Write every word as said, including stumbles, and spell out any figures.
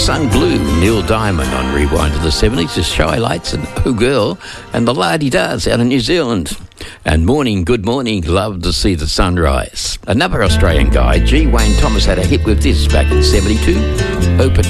Unsung Blue, Neil Diamond on Rewind to the seventies, the Shy Lights and Oh Girl, and the La-Di-Da's out in New Zealand. And Morning, Good Morning, Love to See the Sunrise. Another Australian guy, G. Wayne Thomas, had a hit with this back in seventy-two, Open